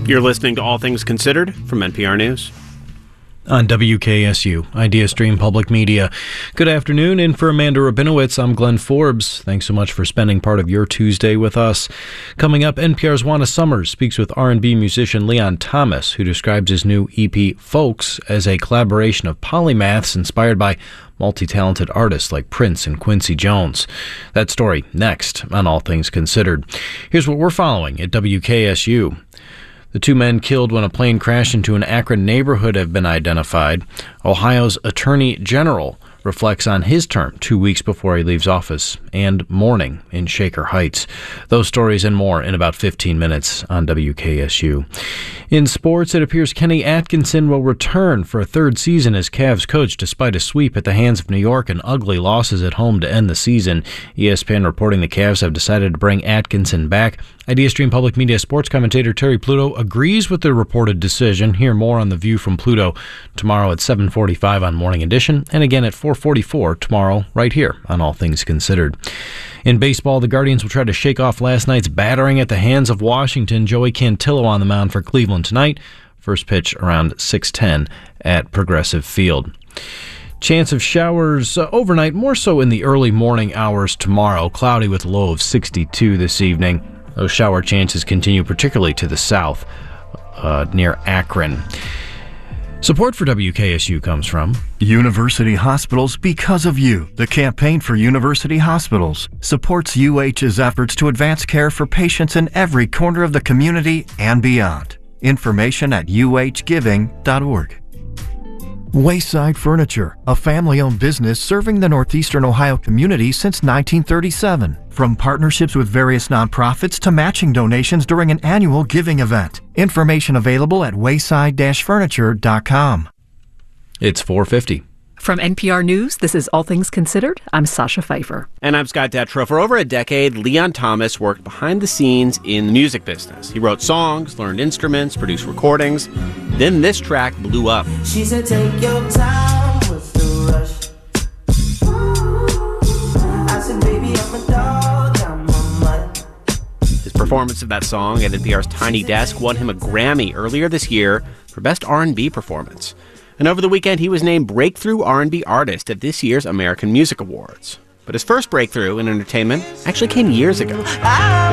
You're listening to All Things Considered from NPR News. On WKSU, Idea Stream Public Media. Good afternoon, and for Amanda Rabinowitz, I'm Glenn Forbes. Thanks so much for spending part of your Tuesday with us. Coming up, NPR's Juana Summers speaks with R&B musician Leon Thomas, who describes his new EP, Folks, as a collaboration of polymaths inspired by multi-talented artists like Prince and Quincy Jones. That story next on All Things Considered. Here's what we're following at WKSU. The two men killed when a plane crashed into an Akron neighborhood have been identified. Ohio's Attorney General reflects on his term 2 weeks before he leaves office, and mourning in Shaker Heights. Those stories and more in about 15 minutes on WKSU. In sports, it appears Kenny Atkinson will return for a third season as Cavs coach despite a sweep at the hands of New York and ugly losses at home to end the season. ESPN reporting the Cavs have decided to bring Atkinson back. Idea Stream Public Media sports commentator Terry Pluto agrees with the reported decision. Hear more on The View from Pluto tomorrow at 7:45 on Morning Edition, and again at 4:44 tomorrow right here on All Things Considered. In baseball, the Guardians will try to shake off last night's battering at the hands of Washington. Joey Cantillo on the mound for Cleveland tonight. First pitch around 6:10 at Progressive Field. Chance of showers overnight, more so in the early morning hours tomorrow. Cloudy with a low of 62 this evening. Those shower chances continue particularly to the south near Akron. Support for WKSU comes from University Hospitals Because of You. The campaign for University Hospitals supports UH's efforts to advance care for patients in every corner of the community and beyond. Information at uhgiving.org. Wayside Furniture, a family-owned business serving the northeastern Ohio community since 1937. From partnerships with various nonprofits to matching donations during an annual giving event. Information available at wayside-furniture.com. It's 4:50. From NPR News, this is All Things Considered. I'm Sasha Pfeiffer. And I'm Scott Detrow. For over a decade, Leon Thomas worked behind the scenes in the music business. He wrote songs, learned instruments, produced recordings. Then this track blew up. She said, take your time with the rush. I said, baby, I'm a dog, I'm a mutt. His performance of that song at NPR's Tiny Desk won him a Grammy earlier this year for Best R&B Performance. And over the weekend, he was named Breakthrough R&B Artist at this year's American Music Awards. But his first breakthrough in entertainment actually came years ago.